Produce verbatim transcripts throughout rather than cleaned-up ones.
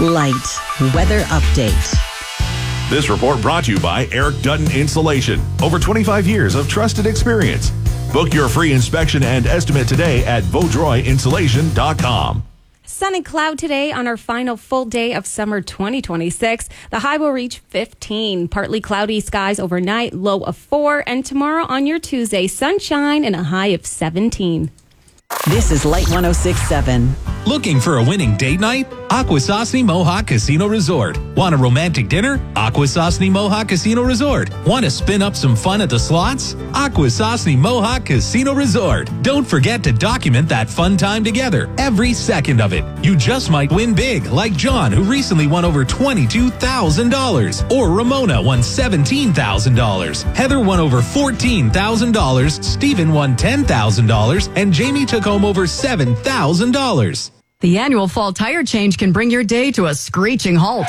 Light weather update. This report brought to you by Eric Dutton Insulation. Over twenty-five years of trusted experience. Book your free inspection and estimate today at vaudreuil insulation dot com. Sun and cloud today on our final full day of summer twenty twenty-six. The high will reach fifteen. Partly cloudy skies overnight, low of four. And tomorrow on your Tuesday, sunshine and a high of seventeen. This is Light one oh six point seven. Looking for a winning date night? Akwesasne Mohawk Casino Resort. Want a romantic dinner? Akwesasne Mohawk Casino Resort. Want to spin up some fun at the slots? Akwesasne Mohawk Casino Resort. Don't forget to document that fun time together, every second of it. You just might win big, like John, who recently won over twenty-two thousand dollars. Or Ramona won seventeen thousand dollars. Heather won over fourteen thousand dollars. Stephen won ten thousand dollars. And Jamie took home over seven thousand dollars. The annual fall tire change can bring your day to a screeching halt.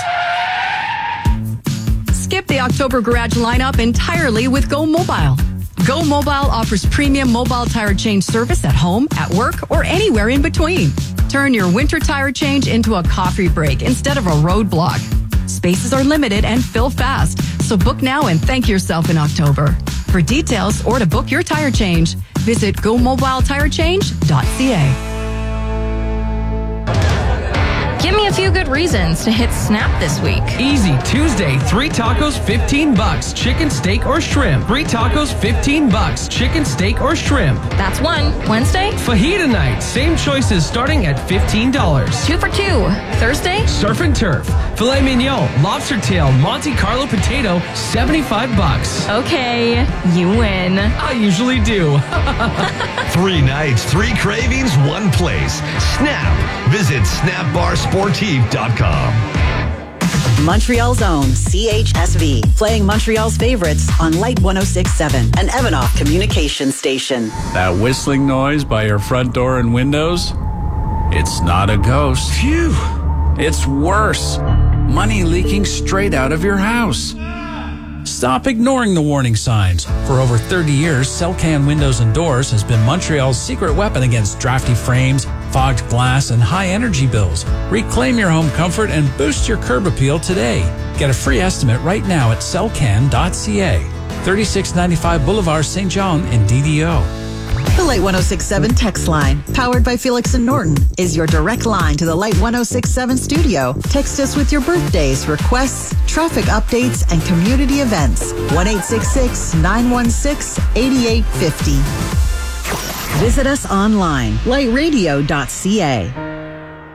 Skip the October garage lineup entirely with Go Mobile. Go Mobile offers premium mobile tire change service at home, at work, or anywhere in between. Turn your winter tire change into a coffee break instead of a roadblock. Spaces are limited and fill fast, so book now and thank yourself in October. For details or to book your tire change, visit go mobile tire change dot c a. Give me a few good reasons to hit Snap this week. Easy Tuesday, three tacos, fifteen bucks. Chicken, steak, or shrimp. Three tacos, fifteen bucks. Chicken, steak, or shrimp. That's one. Wednesday? Fajita night. Same choices starting at fifteen dollars. Two for two. Thursday? Surf and turf. Filet mignon, lobster tail, Monte Carlo potato, seventy-five bucks. Okay, you win. I usually do. Three nights, three cravings, one place. Snap. Visit snap bar sportive dot com. Montreal's own C H S V, playing Montreal's favorites on Light one oh six point seven, an Evanoff communication station. That whistling noise by your front door and windows? It's not a ghost. Phew. It's worse. Money leaking straight out of your house. Stop ignoring the warning signs. For over thirty years, Celcan Windows and Doors has been Montreal's secret weapon against drafty frames, fogged glass, and high energy bills. Reclaim your home comfort and boost your curb appeal today. Get a free estimate right now at celcan dot c a. thirty-six ninety-five Boulevard Saint John in D D O. The Light one oh six point seven text line, powered by Felix and Norton, is your direct line to the Light one oh six point seven studio. Text us with your birthdays, requests, traffic updates, and community events. one eight six six, nine one six, eight eight five zero. Visit us online, light radio dot c a.